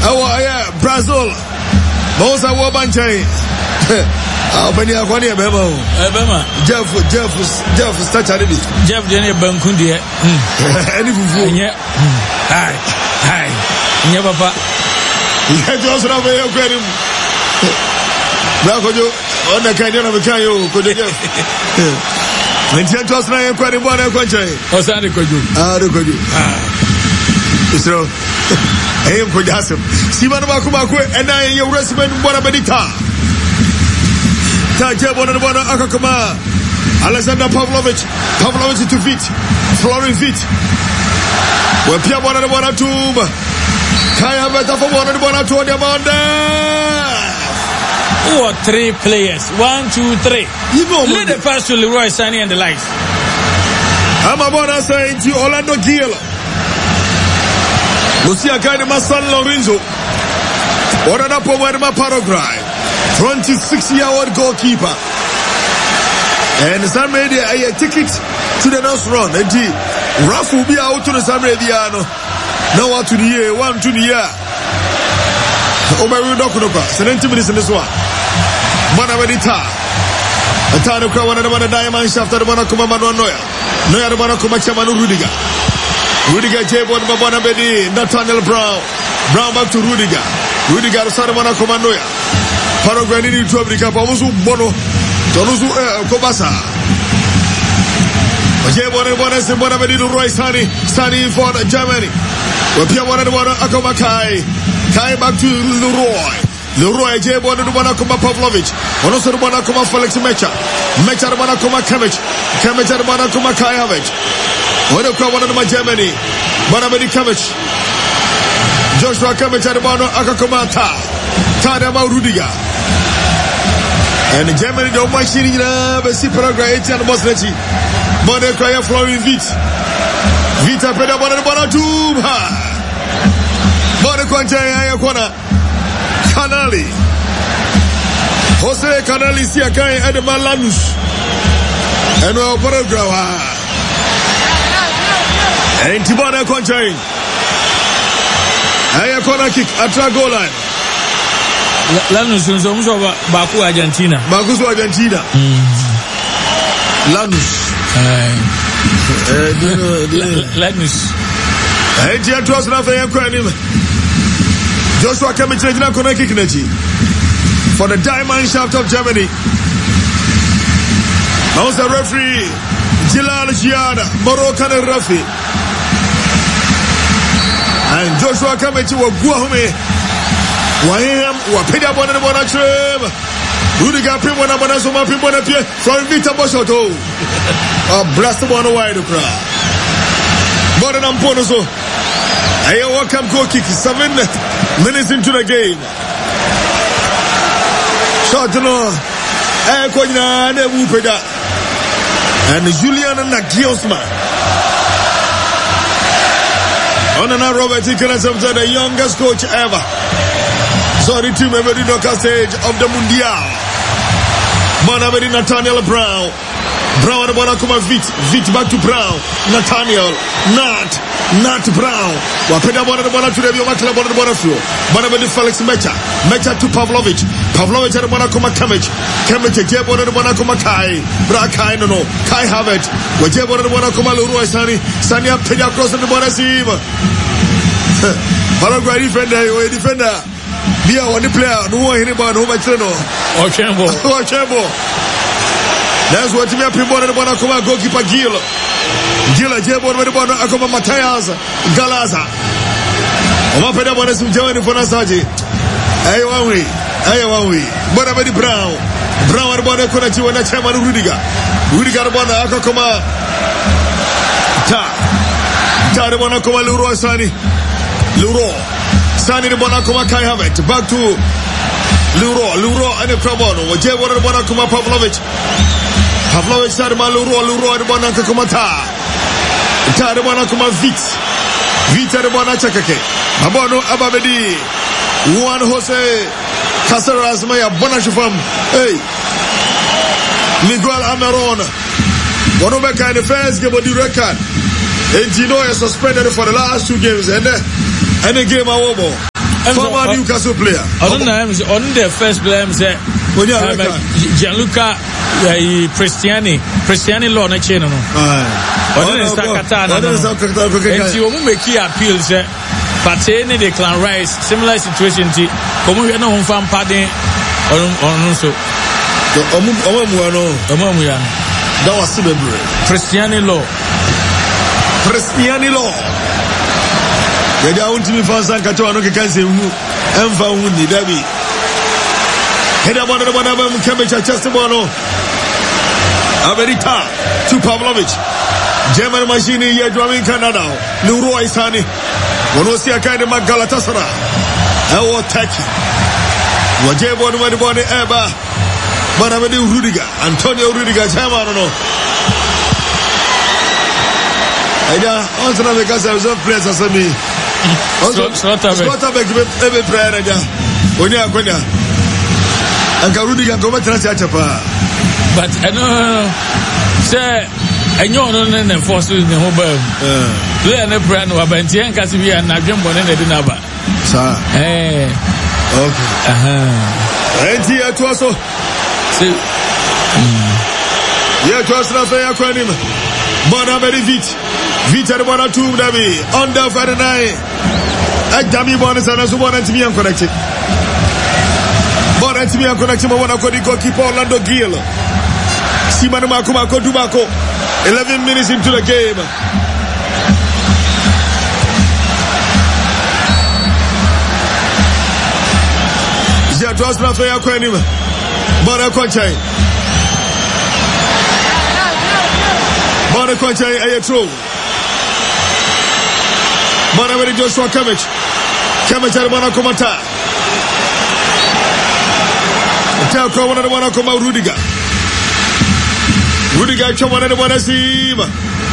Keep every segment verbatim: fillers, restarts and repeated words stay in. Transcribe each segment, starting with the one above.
Awa ya Brazil. Mosa wo banchai. Ah bani akwani e bema o. E bema. Jeff Jeff Jeff start ali bi. Jeff de ne banku de. Ani fufu. Nye. Hai. Hai. Nye papa. Ya jo sura be yokwani. Bra kojo ona kan de na be kan yo kojo Jeff. Mentia to sura yokwani bona yokwani. Osa de kojo. Ah de kojo. Ah. So hey kojo asem. Simana ba kuma ko ena ye wrestling bona bedita. Taje bona bona akakoma. Alexander Pavlovich. Pavlovich to feet. Flooring feet. We pia bona bona tumba. Kaya beta for bona bona to the banda. Or three players. One, two, three. You know, lead the pass to Leroy Sané and the likes. I'm about to say to Orlando Gil. Lucia Gaidema San Lorenzo. What an upper word my Paraguay. twenty-six-year-old goalkeeper. And some media a ticket to the next run. And he Raf will be out to the Samediano. Now out to the year, one to the year. Omeru Dokunoka, seventy minutes in this one. Mana Medita. A town of Kawana, the diamond shaft, the Monacoma Noya. Noya, the Monacoma Chamanu Rudiger. Rudiger J. Bon Babana Bedi, Nathaniel Brown. Brown back to Rudiger. Rudiger, the son of Monacoma Noya. Paraguay need to have the cap. Omusu Bono. Tonusu Kobasa. J. Bon Bonas and Bonabedi to Roy Sani. Sani for Germany. Wapia one and one Akomakai. Kai back to Leroy. Leroy J. Bon and Bonakoma Pavlovich. Also the Bonakoma Felix Mecha. Mecha the Bonakoma Kemich. Kemich the Bonakoma Kayavich. What a crowd one of my Germany. Bonabedi Kemich. Joshua Kemich at the Bono Akakomata. Tadama Rudiger. And Germany don't mind shooting up a Paraguay and Boslechi. Bonne Cryer flowing Vit. Vita Peda Bonne Bonatu. Bonne Quanta Ayakona. Canali. Jose Canali Siakai Edema Lanus. And our Paraguay. And Tibana Quanta. Ayakona kick at a goal line. Lanus is also Baku Argentina. Baku Argentina. Lanus. Lanus. Hey, Tia Trust Rafael Quanim. Joshua Kemichina Koneki for the diamond shaft of Germany. Now the referee Gilal Giada, Moroccan Rafi. And Joshua Kemichi will Guahome. Waham, Wapedia Bona Bona Trem. Rudiger Pimona Bonazuma Pimona Pia, from Vita Boshoto. A blast one wide the crowd. Modern Amponoso. I welcome goal kick, seven minutes into the game. Shot no, I Koina, and Wupeda. And Julian Nagiosma. On another Robert Tickens of the youngest coach ever. Sorry to me, very knockout stage of the Mundial. Bonabedi Nathaniel Brown. Brown and Bonakuma Vit. Vit back to Brown. Nathaniel. Nat. Nat Brown. Wapeda Bona Bona to the Yomakla Bona Bonafio. Bonabedi Felix Mecha. Mecha to Pavlovich. Pavlovich and Bonakuma Kemich. Kemich, Jebona and Bonakuma Kai. Brakai no no. Kai Havet. Wajebona and Bonakuma Leroy Sani. Sania Peda cross the Bonasim. Paraguay defender, you a defender. Bia one player, no one anybody who might know. Or Chambo. Or Chambo. That's what me up in Bona Bona Kuma goalkeeper Gil. Gil Jebo Bona Akoma Matayas Galaza. Oma Peda Bona Sim Germany for Nasaji. Ayo one way. Ayo one way. Bona Bedi Brown. Brown and Bona Konachi and Chairman Rudiger. Rudiger Bona Akoma. Ta. Ta Bona Kuma Leroy Sani. Leroy. Sani the Bonakuma Kai Havet. Back to Leroy. Leroy and the Krabono. Jebo the Bonakuma Pavlovich. Pavlovich Sadama Leroy. Leroy the Bonakuma Ta. Ta the Bonakuma Vit. Vita the Bonachakake. Abono Ababedi. Juan Jose Caceres Maya Bonachufam. Hey. Miguel Amaron. One of the first game of the record. And Gino is suspended for the last two games. And then And the game over. former Newcastle player. I don't know. On the first player, say Gianluca Cristiani, Cristiani Law na chain no. I don't know Sakatana. I don't know Sakatana. And you make key appeals. Patene Declan Rice, similar situation. Come we no fan pardon on on so. Omu omu ano omu ano. That was celebrate. Cristiani Law. Cristiani Law. Yedi awuntimi fansa nkato ano ke kanse hu emfa hu ni dabi. Heda bwana na bwana mu Kemecha chest bwana. America to Pavlovich. German machine ye drawing Canada. Leroy Sani. Wono si akaide Galatasaray. Ewo Turkey. Waje bwana bwana bwana eba. Bwana bwana Rudiger, Antonio Rudiger chama no. Aida on se na bekasa reserve players asemi. Slotterbeck ebe prayer aja. Oni akonya. Anka Rudiger go metra si achapa. But I know say enyo no ne na force ne ho ba. Eh. Player ne prayer no abanti en kasi bi na dwembo ne na di na ba. Sa. Eh. Okay. Aha. Enti atoso. See. Yeah, toso na fe yakwanim. Bona very vit. Vita de bona two dabi. Under forty-nine. Ajami bona sana so bona ntimi an connected. Bona ntimi an connected mo bona ko di goalkeeper Orlando Gil. Simanu Makuma ko Dubako. eleven minutes into the game. Yeah, toso na fe yakwanim. Bona Conchai. Bona Conchai ayetro. Bona very Joshua Kimmich. Kimmich at Bona Komata. Tell Kona the Bona Koma Rudiger. Rudiger Chomana the Bona Sim.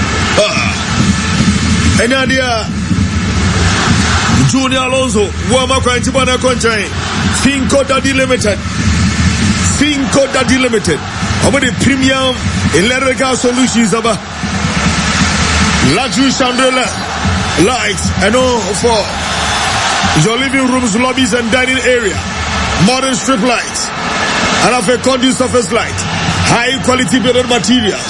Ah. Any idea? Junior Alonso. Wamako and Bona Conchai. Finco Daddy Limited. Finco Daddy Limited. Over the premium electrical solutions of luxury chandelier lights and all for your living rooms, lobbies and dining area. Modern strip lights and have a conduit surface light. High quality building materials.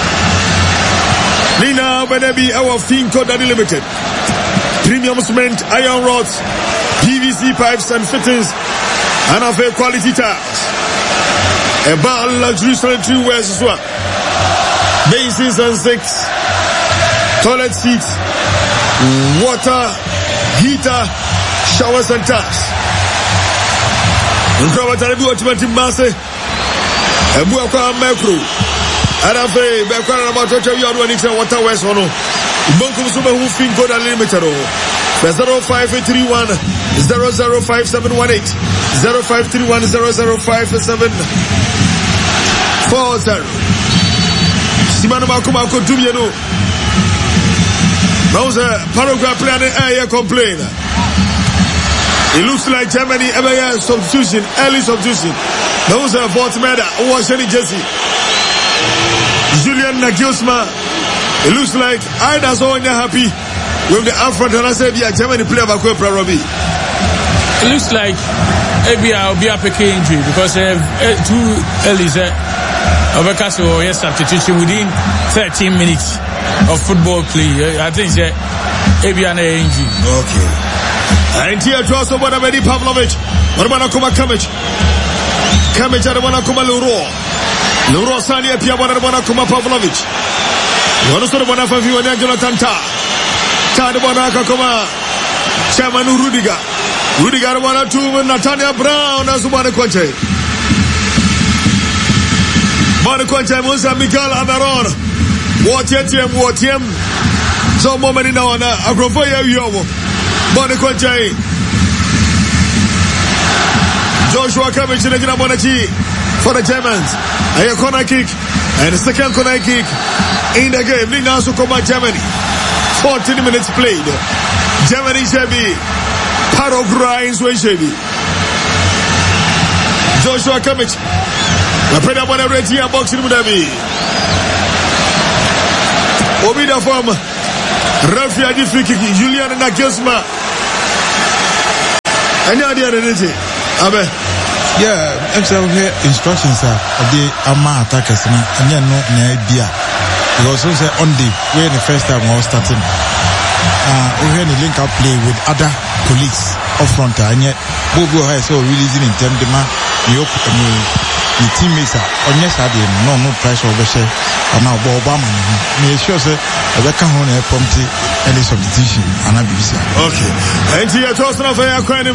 Nina Benebi our Finco Daddy Limited. Premium cement, iron rods, P V C pipes and fittings and have a quality tiles. A bar luxury sanitary wares as well. Basins and sinks, toilet seats, water, heater, showers and taps. Nkrabataribi ultimate masse. Ebu akwa macro. Arafe be akwa na matocho yi adu anix water wares ono. Bonkum so be hu Finco Daddy Limited o. zero five three one zero zero five seven one eight zero five three one zero zero five seven four zero. Simano Makuma ko dumye no. Now the paragraph player the air complain. It looks like Germany ever had substitution, early substitution. Now the fourth medal was Shani Jesse. Julian Nagelsmann. It looks like I was only happy with the upfront and I said yeah, Germany player back with Robbie. It looks like maybe I'll be up a key injury because uh, two early Obakaso or yes substitution within thirteen minutes of football play. I think that maybe an injury. Okay. And here to us about Abedi Pavlovich. What about Akuma Kimmich? Kimmich at Akuma Leroy. Leroy Sani appear one at Akuma Pavlovich. One of the one of you and Jonathan Ta. Ta the one Akuma. Chairman Rudiger. Rudiger one or two with Natalia Brown as one of Quache. One of Quache Musa Miguel Amaron. What yet him, what him? So moment in our Agrofoya Yomo. One of Quache. Joshua Kimmich in the Ginabonachi for the Germans. A corner kick and a second corner kick in the game. Nina Sukoma Germany. fourteen minutes played. Germany shall be Paraguay shall be. Joshua Kimmich. The Pena Bona Retia boxing Mudabi. Obida form. Rafi Adi free kick. Julian Nagelsmann. Any idea of it? Abe. Yeah, actually, we have instructions are the Ama attackers and you know, no idea. Because also on the way the first time I was starting, uh, we had a link up play with other colleagues up front, and yet Bobo has so releasing in terms of the the teammates are on yes, I did no no pressure over share, and now Obama, me sure say, I can't hold a prompty any substitution, and I be okay. And here, toss off a aquarium.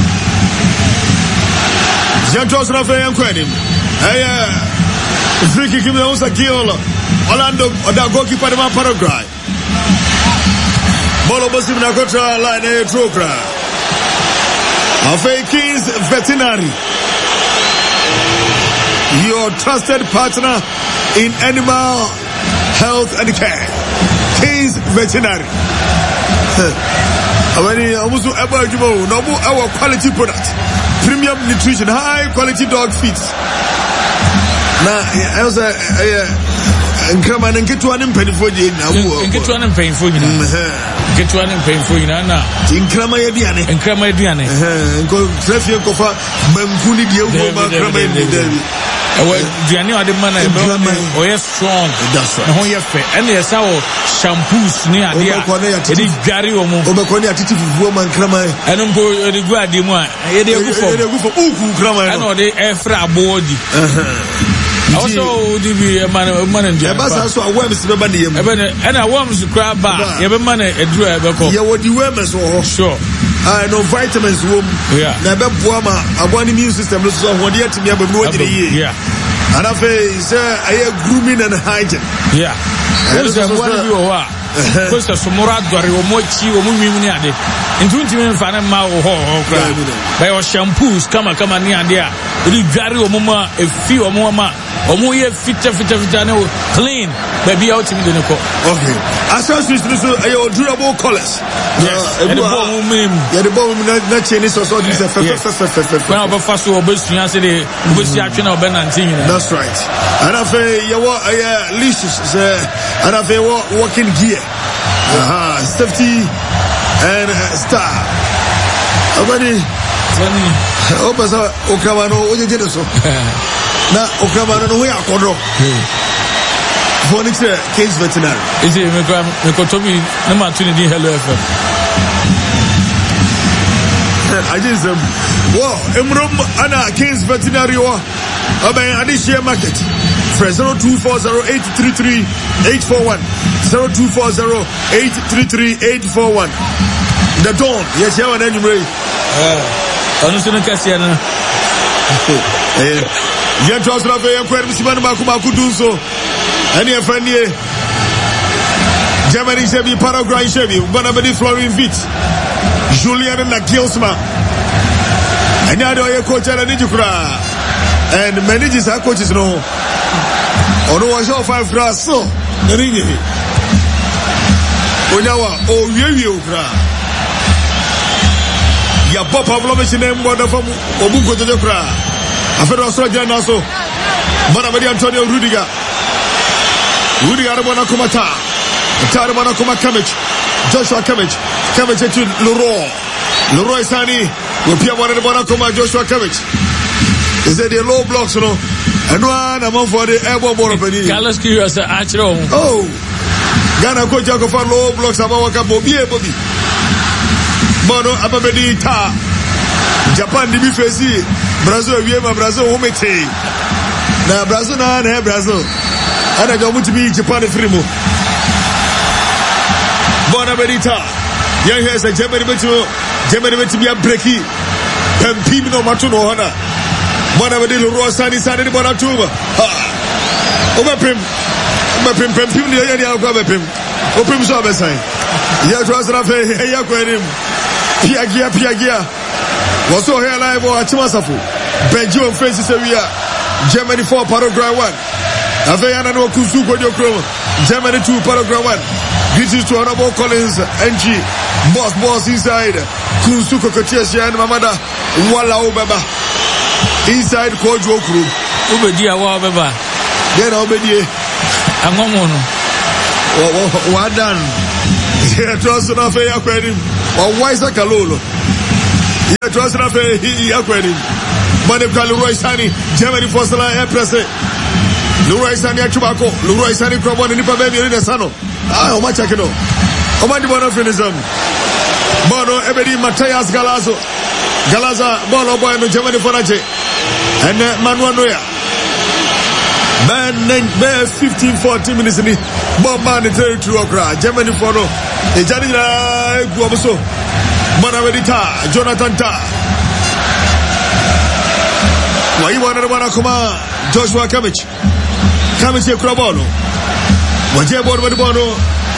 Jantos Rafael Quenim. Hey, free kick him a kill. Orlando, the goalkeeper of Paraguay. Bolo Bosim Nakotra, line a trokra. Of a Kings Veterinary. Your trusted partner in animal health and care. Kings Veterinary. When you also about you know our quality product. Premium nutrition, high quality dog feeds. Now, I was a come and get to an painful in get one and painful in get one and painful in Anna in Cramadiane and Cramadiane and go Traffic of Mampuni Diego. Diane are the man or yes strong. That's right. Oh, yeah, and yes, our shampoos near the Gary or Mobaconia woman Crama and I'm going to go at the one. I know the Efra body. Also, the man of man and Jabas, so I was the body and I want to grab back. You have a man a driver. You what you wear, sure. I know vitamins, yeah. Never Buama, I want immune system, so what yet to me about one year. Yeah. And I face I hear grooming and hygiene. Yeah. Who's the one of you are? Because of Murad Gary or Mochi or Mumi. In twenty minutes, I am now by your shampoos, come come on near there. You Gary or Mama, a few or Mama, or more fitter, fitter, fitter, clean, baby out in the Nico. Okay. As far as your durable colors. Yes. And the bomb, yeah, the bomb not Chinese or so. This is a first. Well, but first of all, best yesterday, we see action of Benantin. That's right. And I feel you are leashes, and I feel walking gear. Aha, safety and star. Abani, Opasa Okawano, what you did so. Now, Okawano, we are Kodo. Phonics, Kings Veterinary. Is it Mekotomi, number two in the Hello F M? I just, wow, Emrom Anna, Kings Veterinary, Abay Adishia Market. zero two four zero eight three three eight four one zero two four zero eight three three eight four one. The dawn, yes, you have an enemy. I don't know if you know. Yet, was Rafael Querciman Makumakuduso, and your friend here. Germany Chevy, Paraguay Chevy, Bonabadi Flooring Fit, Julian and Nakilsma, and now your coach and Nijukra, and manages our coaches know. On was your five grass, so Ringy. Onawa, oh, you, Ya Papa Blomish name, one of them, Obuko to the Kra. I feel Australia also. Bonabadi Antonio Rudiger. Rudiger Monakumata. Taramana Kuma Kamich. Joshua Kamich. Kamich to Leroy. Leroy Sani. Will be one of the Monakuma Joshua Kamich. Is it the low blocks, you know? And one among for the airborne board of the Carlos Curious Archer. Oh, Ghana coach for low blocks about Bobby Bobby. Bono Ababedi Ta Japan D B F C Brazil, Yema Brazil, Homete. Now Brazil, and Brazil. And I don't to be Japan Frimo. Bonabedi Ta. Young has a Germany to Germany to be a breaky. Pempino Matuno Hana. Bonabedi Rosani Sani Bonatuba. Overpim. Overpim, Pempim, the area of Gabapim. Opim Sabasai. Yatras Rafe, Yaquarim. Piagia, Piagia. Was so here live or Chimasafu. Belgium faces area. Germany four, Paraguay one. Aveyana no Kuzuko Yokro. Germany two, Paraguay one. This is to Honorable Collins, N G. Boss, boss inside. Kuzuko Kochesia and Mamada. Walla Obaba. Inside Kojo Group. Ubedia Wababa. Then Obedi. I'm on. What done? Here, trust enough. Or why is that Kalolo? Yeah, trust Rafe, he acquired. Manipka Leroy Sani, Germany for Sala Air Press. Leroy Sani Chubako, Leroy Sani Crabon, and Nipa Baby in the Sano. Ah, how much I can know. Command one of Finism. Bono, Ebedi, Matthias Galazo. Galaza, Bono Boy, and Germany for Nache. And Manuel Noya. Man, fifteen, fourteen minutes in the Bob Man, the territory of Gra, Germany for no. The Janina Guamoso. Manavedita, Jonathan Ta. Why you want to Wanakoma, Joshua Kamich? Kamich Krabono. Wajabo Bono.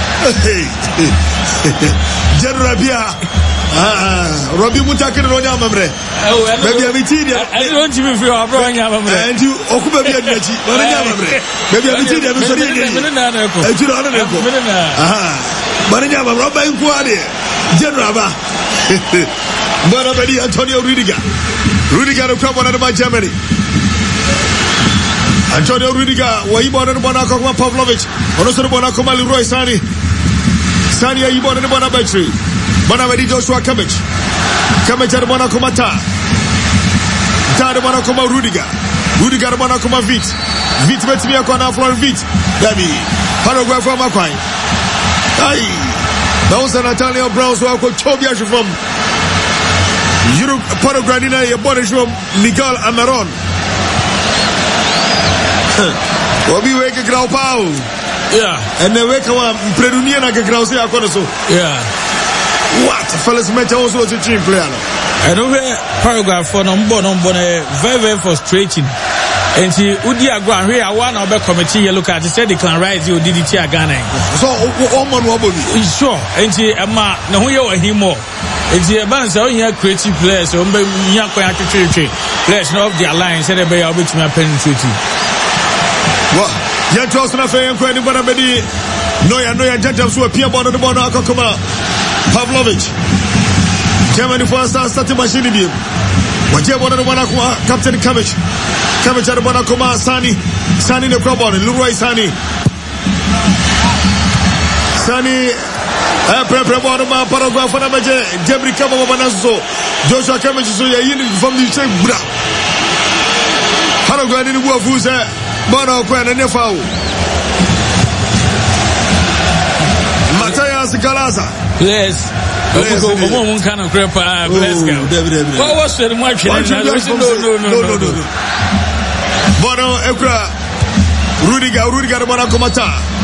General Bia. Ah, Robbie Mutakin Ronya Mamre. Maybe I'm eating. I don't even feel I'm wrong. And you Okuba Biachi, Mamre. Maybe I'm eating. I'm sorry. And you don't know. Ah, Marina Robba in Quadi. General. But Antonio Rudiger. Rudiger of Crabon out of Germany. Antonio Rudiger, why you born in Bonakoma Pavlovich, or also Bonakoma Leroy Sani. Sani, you born in Bonabetri. Bonavedi Joshua Kamich. Kamich at Bonakoma Ta. Ta de Bonakoma Rudiger. Rudiger Bonakoma Vit. Vit met me a corner for Vit. Dabi. Paragraph from Makwai. Aye. That was an Italian Browns who are called Chobia from Europe, Paragradina, your body from Miguel Amaron. Obi weke grau pau. Yeah. And the wake one predunia na grau se akono. Yeah. What? Fellas met also to team player. I don't hear paragraph for no more no more very very frustrating. And she would you agree here one of the committee you look at said they can rise you did it here Ghana. So all man wobble. Sure. And she ama no you him more. And she about so here creative players so be nya kwa atwetwe players of the alliance said be able to me penetrate. Well, yet was na fe enko ni bona bedi no ya no ya jajam so apia bono de bono akokoma Pavlovich Germany for start starting machine bi waje bono de bono ko Captain Kamich Kamich de bono koma Sani Sani ne Crabon Leroy Sani Sani eh pre pre bono ma paragraph na meje Jebri Kabo Banaso Joshua Kamich so ya yini from the check bra paragraph ni bu afu se bono ko na nefa o Matthias Galaza. Yes. Yes. Go go mo kind of crap bless girl. What was the match? No no no no no. Bono Ekra Rudiger Rudiger bono komata.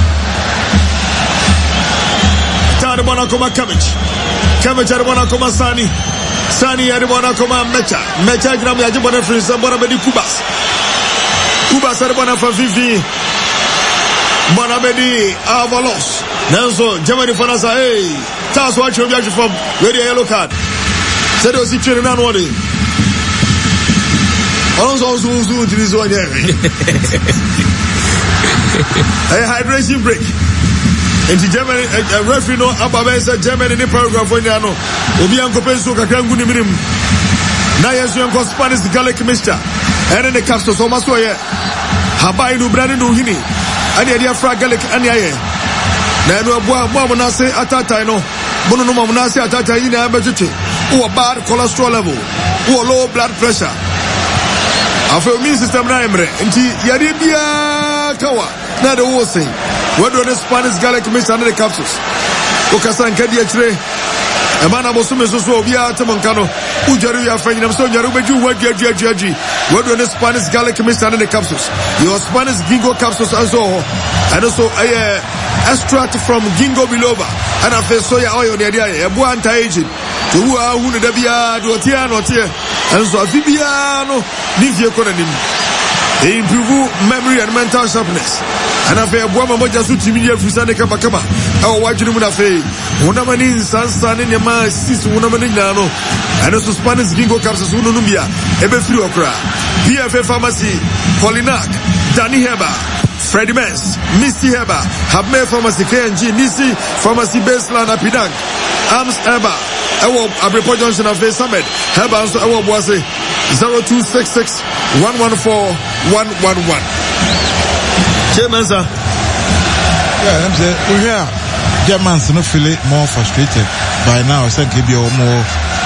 Ta bono koma Kamich. Kamich bono koma Sani. Sani bono koma Mecha. Mecha gram ya bono frisa bono bedi Kubas. Kubas bono fa Vivi. Bono bedi Avalos. Nanso Germany for us hey that's what you be from where the yellow card said was it na no dey also so so this one here a hydration break into Germany a referee no ababa say Germany in paragraph one there no obi anko penso kakra ngu ni minim na yeso yanko Spanish garlic mixture and the capsule so maso here habai no brand no hini ani dia fra garlic ani aye na no boa boa na say atata no bono no mo na say atata yi na abetete wo bad cholesterol level wo low blood pressure afa immune system na emre nti yare bia kawa na de wo say we do the Spanish garlic mix and the capsules o kasa nkadi akire e mana bo so meso so obi atemonka no ujaru ya fa nyinam so nyaru beju wadu adu adu adu we do the Spanish garlic mix and the capsules your Spanish ginkgo capsules also and also eh extract from ginkgo biloba and afa soya oil de dia e bo anti-aging to wu a hu ne da bia do tia no tia and so afi bia no ni fie ko na nim e improve memory and mental sharpness and afa bo ma moja su timi dia fusa ne kama kama e o wajunu mu na fe wona mani sansa ne ne ma sis wona mani nya no and also Spanish ginkgo capsules wona no bia e be free okra P F A pharmacy Polinac Danny Heba Freddie Mens, Misty Heba, Habme Pharmacy, K N G, Nisi Pharmacy, Baseline, Apidang, Arms Heba, Ewo, Abripo Johnson, Afe Summit, Heba, also Ewo Boise, zero two six six, one one four, one one one. Chairman, sir. Yeah, I'm saying, we hear Germans no feel more frustrated by now. I think maybe more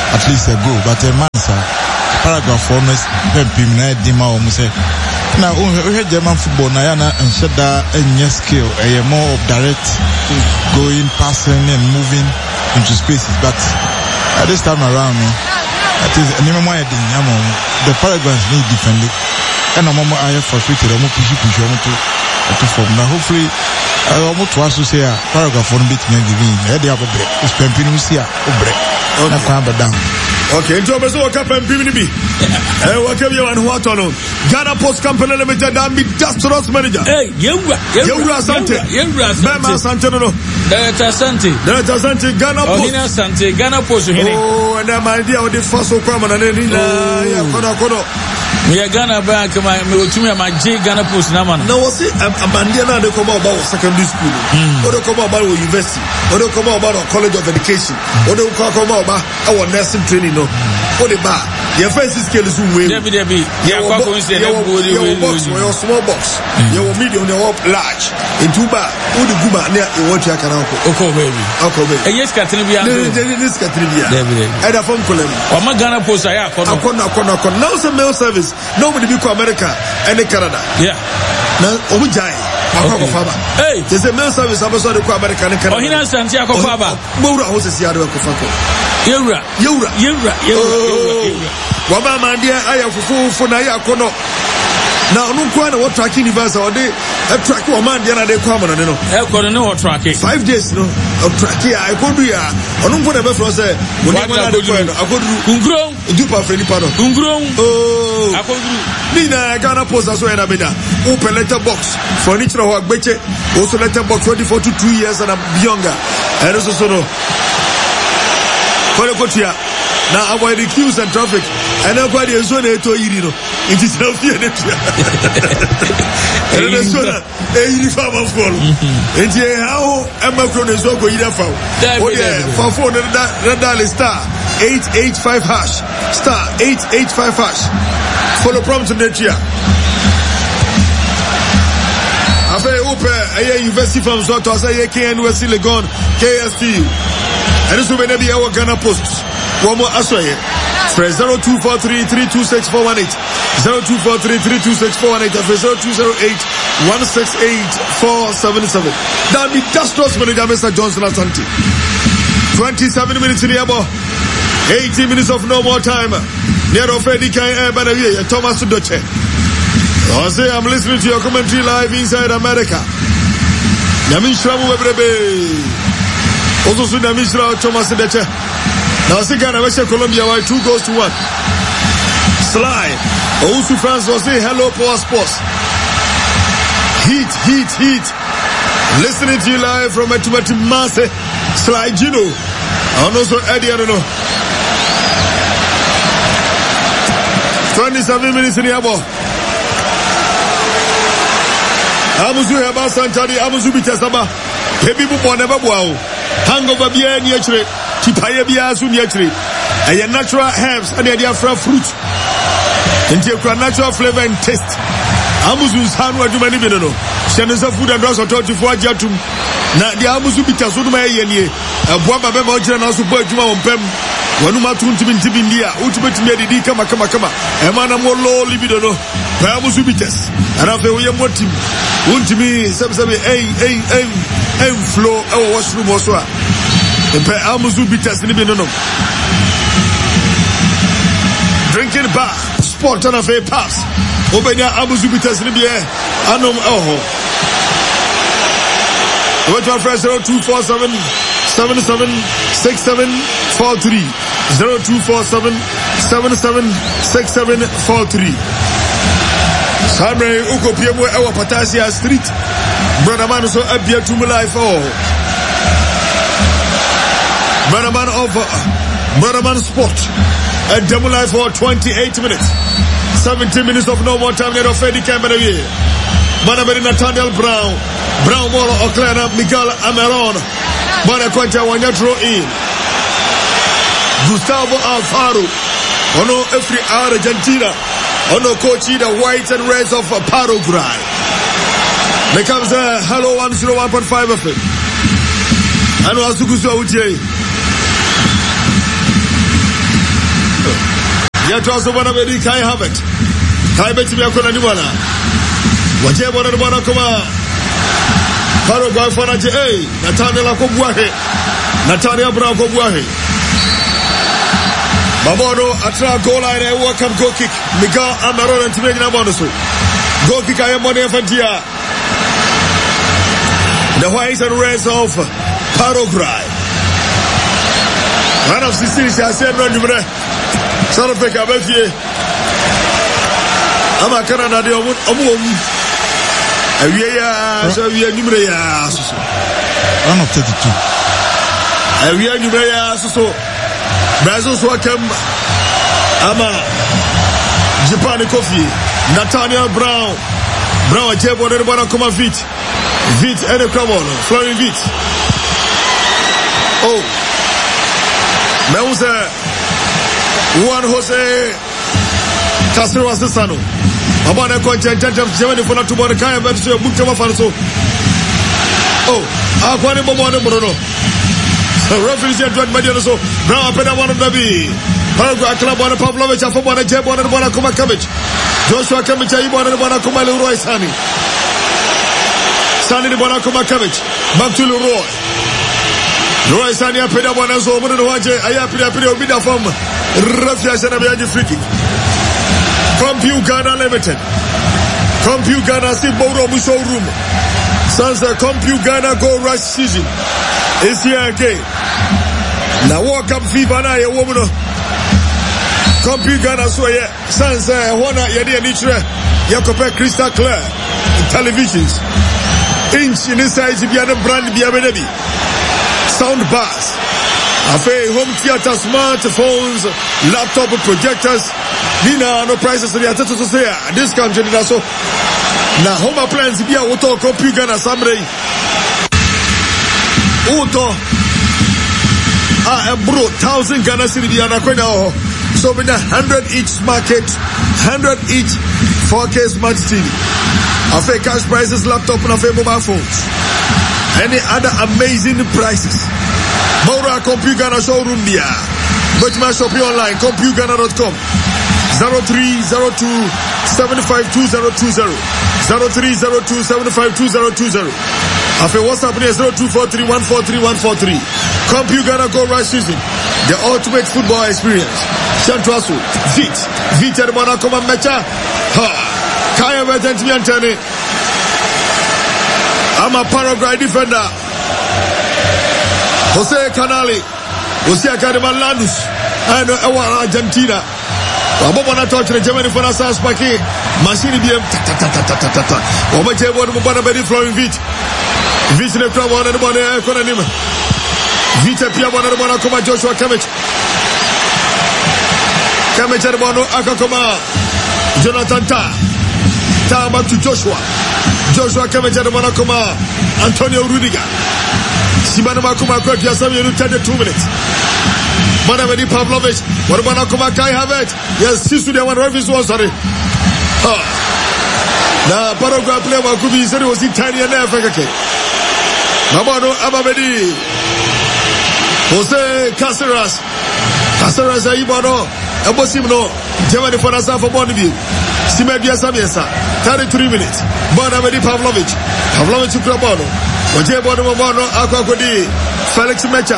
at least a goal. But a man, sir, paragraph four, no, Pimna, Dima, or Muse. Now, we had German football, Nayana, and Shada, and yes, skill, a more of direct going, passing, and moving into spaces. But at this time around, it is a minimum the paragraphs need defended. And a moment I have frustrated, I'm pushing push to form. Now, hopefully, I want to associate paragraph one bit, maybe the other break. It's Pempinusia, break. Okay, into a bezo cap and Bimini. Eh, whatever and what on Ghana Post Company Limited and be Dastros manager. Hey, Yura, Yura Sante, Yura Sante, no, Delta Sante, Delta Sante, Ghana Post, Sante, Ghana Post. Oh, and then my idea of the first of Cromon and then Kono Kono. We are Ghana back, my Mutumia, my J Ghana Post Naman. No, was it a Bandiana de come about secondary school, or they come about university, or they come about a college of education, or they come about our nursing training. What the bar? Your first scale is way. Debbie, Debbie, your box, your small box, your medium, your large. In two bar, who the Guba near what you can okay, baby. Okay, baby. Yes, Catribia. This Catribia. And a phone call. Or my Ghana Post, I have. Now some mail service. Nobody be America and Canada. Yeah. Now, Omujai. Hey, there's a mail service. I'm sorry, America and Canada. Oh, he has Santiago Faba. Mura houses here. Yura, Yura, Yura, Yura. Waba mandia aya fufu fufu na ya kono. Na onu kwa na what tracking universe or they a track o man dia na de kwa na no. E ko no what tracking. five days no. O track ya I go do ya. Onu kwa na be from say we dey na de kwa no. Agodu. Ungro. Dupa freni pa no. Ungro. Oh. Agodu. Ni na Ghana Post aso na beda. Open letter box. Furniture ho agbeche. Also letter box twenty-four to two years and younger. And also so no. Now avoid the queues and traffic. And nobody is on it to you know. It is not fear that. And then so that a uniform of fall. And how am I going to go uniform? Oh yeah, for phone radar star eight eight five hash star eight eight five hash. Follow prompt to the year. After open a university from so to say K N U S C Legon K S T U. And this will be our Ghana Post. One more Asoye. Press zero two four three three two six four one eight. zero two four three three two six four one eight. Press zero two zero eight one six eight four seven seven. That be Dastros manager Mister Johnson Asante. twenty-seven minutes in the air. eighteen minutes of no more time. Near of Eddie Kain Banavia, Thomas Doche. I say I'm listening to your commentary live inside America. Yamin Shramu Webrebe. Also, Sudan Mishra Thomas Deche. Now, Sigana West Colombia, why two goes to one. Sly. Also, fans will say hello, Power Sports. Heat, heat, heat. Listening to you live from Etumati Mase. Sly Gino. And also Eddie, I don't know. twenty-seven minutes in the air. Amuzu Heba Santari, Amuzu Bitasaba. Baby Bubo never wow. Hangover beer near tree, Tipaya Biasu near tree, and your natural herbs and your fruit, and your natural flavor and taste. Amuzu's hand were to many minutes. Shanasa food and drugs are taught to forge out to now the Amuzu Bitasuma Yeni, a Baba Bemojin and also Berjuma on Pem, Wanuma Tuntimin Tibindia, Ultimate Medi Kama Kama Kama, a man of more low libido, Amuzu Bitas, and after we are more team, Untimi, Sabsabi, A, A, A. And flow our washroom also. The pair Amuzu bitters in the no. Drinking bar, sport on a fair pass. Open your Amuzu bitters in the air. Anum oh. What your friend zero two four seven seven seven six seven four three zero two four seven seven seven six seven four three. Samre uko piemo ewa Patasia Street. Brother man so appear to my life oh. Brother man of uh, Brother man sport and demo life for twenty-eight minutes. seventeen minutes of no more time. Net of Eddie Cameron. Manaberi Nathaniel Brown. Brown Moro Oclana Miguel Amaron. Mana Quanta Wanya throw in. Gustavo Alfaro. Ono every Argentina. Ono coach the white and reds of uh, Paraguay. There comes a hello one oh one point five F M. And also Gusto Uche. Yet also one of the Kai Havertz. Kai Betimiakona Niwana. Whatever the Monacoma. Paraguay Fanaje, Natania Kobuahe. Natalia Brown Kobuahe. Babono, Atra goal line, a welcome goal kick. Miguel Amaron and Timena Bonoso. Goal kick, I am Money Fantia. The whites and reds of Paraguay. One of the cities I said, run over there. Son of a Cabafie. I'm a Canada, the Omum. A year, so we are numerous. One of thirty-two. A year numerous, so Brazil's welcome. Ama Japan Coffee. Nathaniel Brown. Brown, Jebo, and one come Vit. Vit, and a crumble. Flowing Vit. Oh. Meusa. Juan Jose Castro Asesano. Abana Concha, Germany for not to Monaco, but so Bukama Fanso. Oh, Aquani Bomano Bruno. So, referee said, Madiano, Brown Pena one of the B. Paraguay Club on a Pavlovich, a Fobana Jeb on a Bonacoma Cabbage. Joshua Cabbage, I want a Bonacoma Leroy Sani. Sani Bonacoma Cabbage. Back to Leroy. Leroy Sani, I paid up one as over the Waje, I appear to be the form. Rafias and Abiyaji freaking. Compu Ghana Limited. Compu Ghana Siboro Muso Room. Sansa Compu Ghana Go Rush season. It's here again. Now walk up Viva na a woman. Compu Ghana so yeah. Sansa Wana Yadi Nitre. Yakope Crystal Clear. Televisions. Inch in inside Biana brand Biabenebi. Sound bars. Afe home theater, smartphones, laptop projectors. Nina no prices to the attention to say discount in so. Now home appliance be a auto computer and assembly. Auto ah a bro thousand Ghana cedi be anakwena. So in a hundred each market, hundred each four K smart T V. Afe cash prices, laptop and afe mobile phones. Any other amazing prices. Maura Computer showroom dia. But my shopping online compugana dot com. zero three zero two seven five two zero two zero zero three zero two seven five two zero two zero. After WhatsApp is zero two four three one four three one four three. Compugana Go Right Season. The ultimate football experience. Chantuasu. Vit. Vit and Monacoma Mecha. Ha. Kaya Vetentimi Antane. I'm a Paraguay defender. Jose Canali, Jose Academa Lanus, and Argentina. Wabona touch the Germany for us, Paki, Machine B M, ta ta ta ta ta ta ta. Omache one Mubana Betty flowing Vit. Vit in the club on the money, Economy. Vit a Pia one of the Monacoma Joshua Kamich. Kamich and Bono Akakoma. Jonathan Ta. Ta back to Joshua. Joshua Kamich and Monacoma. Antonio Rudiger. Simana Makuma Kwek Yasami you thirty-two minutes. Manavedi Pavlovich, what about Akuma Kai Havertz? Yes, Sisu de one referee was sorry. Ha. Na Paraguay player Makubi said it was in tiny and Africa. Mabano Ababedi. Jose Caceres. Caceres Aibano. Abosimno. Germany for us for Bonneville. Simedia Samiesa. thirty-three minutes. Manavedi Pavlovich. Pavlovich Ukrabano. Ojebo no Mono Aquakodi Felix Mecha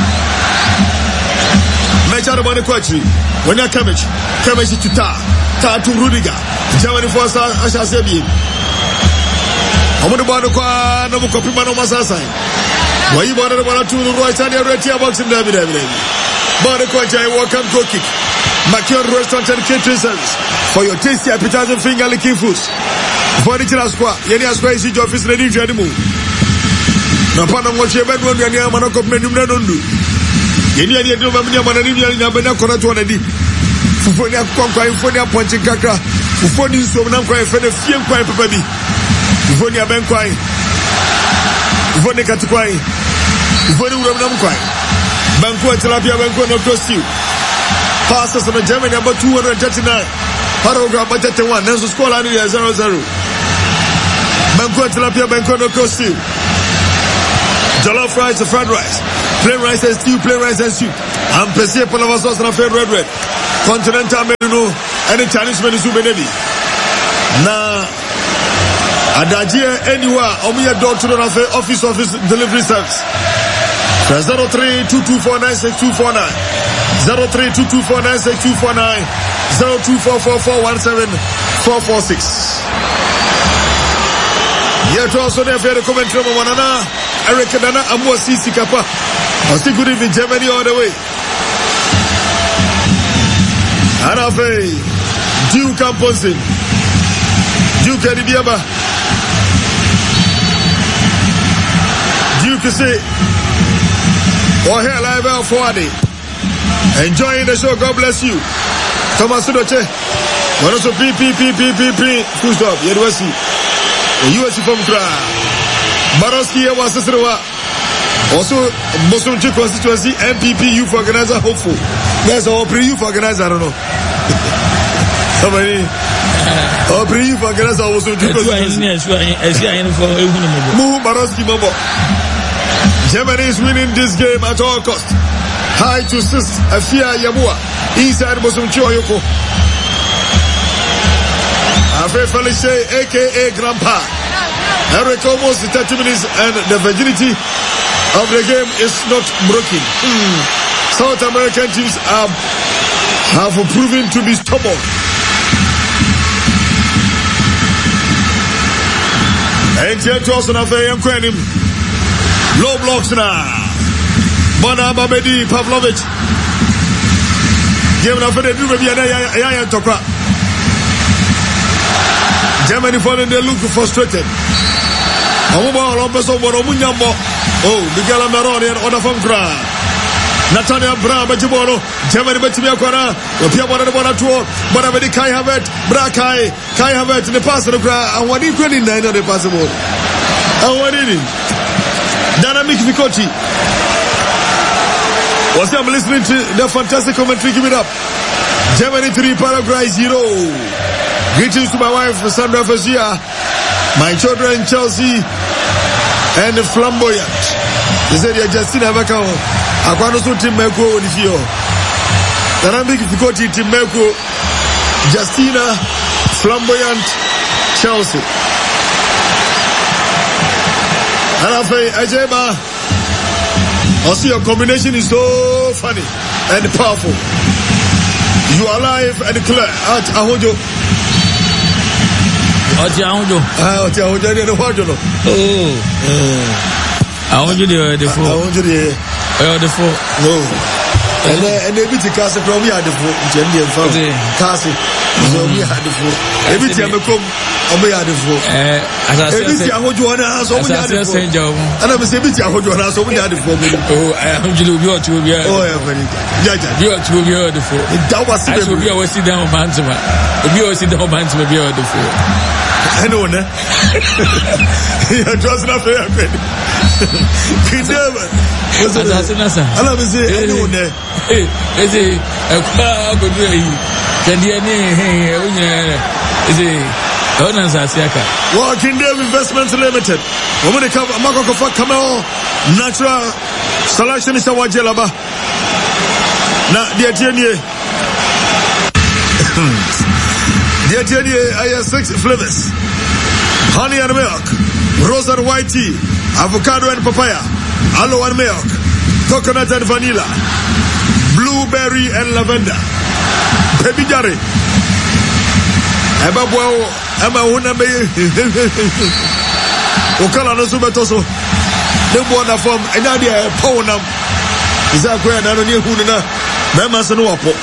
Mecha no Mane Kwachi when you Kamich Kamich to Ta Ta to Rudiger Germany for Asha Sebi Amudu Bano Kwa no Kopima no Masasa Why you wanted to to the right and the red box in David Bano Kwachi welcome go kick Makion Restaurant and Catering Service for your tasty appetizing finger licking foods. For the Chilasqua, Yeni Asqua is your office ready to animal. Napana mwache bedu wani ya manako mnenu mnenundu. Yeni ya niya duma mnya manani ya nyabena kona tuwa nadi. Fufoni ya kwa kwa fufoni ya ponchi kakra. Fufoni nso mna mkwa fene fie mkwa pepebi. Fufoni ya ben kwa. Fufoni kati kwa. Fufoni ura mna mkwa. Bankuwa tilapia bankuwa no cross Passes on Germany about two hundred thirty-nine. Paragraph about thirty-one. Nenzo score line ya zero zero. Bankuwa tilapia bankuwa no cross Jollof rice, fried rice, plain rice and stew, plain rice and stew. I'm Pessie Palava sauce and a fair red red. Continental menu any Chinese menu so benebi. Na adajie anywhere omuye door to the office office delivery service. zero three two two four nine six two four nine zero three two two four nine six two four nine zero two four four four one seven four four six. Yet also there for the commentary of Wanana Eric Dana Amo Sisi Kapa. I still good in Germany all the way. Arafe Duke Camposin Duke Adibiaba Duke say or here live forward. Enjoying the show. God bless you. Thomas Sudoche. But also P P P P P P full stop. U S C. U S C from Kra. Baroski was Sisrawa. Also Muslim constituency M P P youth organizer hopeful. There's our pre youth organizer, I don't know. Somebody our pre youth organizer also Mu Baroski Mobo. Germany is winning this game at all costs. High to six, Afia Yabua, inside Bosum Choyoko. Afe Felice, aka Grandpa. Eric almost thirty minutes and the virginity of the game is not broken. Mm. South American teams have, have proven to be stubborn. And yet to us on Afe Yankwenim. Low blocks now. Bona Babedi Pavlovich. Game na fede du baby ya ya tokra. Germany falling they look frustrated. Omo lo peso bono munyambo. Oh, Miguel Amaron and other from Kra. Nathaniel Bra Bajibolo. Germany betimi akora. Opia bona bona tuo. Bona bedi Kai Havertz. Bra Kai. Kai Havertz the pass no Kra. And what he going in there no the possible. And what did he? Dynamic Vikoti. Was I'm listening to the fantastic commentary. Give it up. Germany three, Paraguay zero. Greetings to my wife Sandra Fazia, my children Chelsea and Flamboyant. They said you're Justina Macao. I want to team Meko with you. Dynamic Vikoti team Meko, Justina, Flamboyant, Chelsea. And I say, Ajeba, I see your combination is so funny and powerful. You are alive and clear at Ahojo. Oti Ahojo. Ah, Oti Ahojo, I don't know. Oh. Ahojo, the four. Ahojo, the four. No. And then they beat the castle from me at the four. Jenny and family. Castle. So we had the four. Every time I come, we had the four. Every time I go on, I saw we had the four. And I'm saying, I go on, I saw we had the four. Oh, I am to be able to be able to be able to be able to four. That was I should be able to sit down Bantama. Be able to sit down Bantama, be able to four. I know, ne? You're just not fair. Kidnapper. I love to say, I know, ne? Hey, is it a crowd of day? Can you hear? Is it Donans Asiaka? Walking Dev Investments Limited. Woman, come, Marco Kofa, come on. Natural selection is a Wajelaba. Now, dear Jenny. Dear Jenny, I have six flavors. Honey and milk, rose and white tea, avocado and papaya, aloe and milk, coconut and vanilla, blueberry and lavender. Baby Jerry. Eba boao, eba una me. Okala no subetoso. Ne boana form, enya dia pawonam. Isa kwa na no ne hu na, mema se no wapo.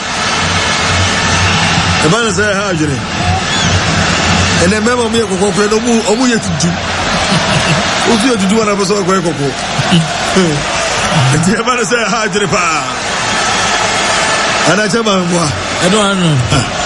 Eba na say ha ajire. Ene mema mu yekoko kwa no mu omu yetutu. Ofi yetutu wana bo so kwa yekoko. Enti eba na say ha ajire pa. Ana chama mwa. Edo anu.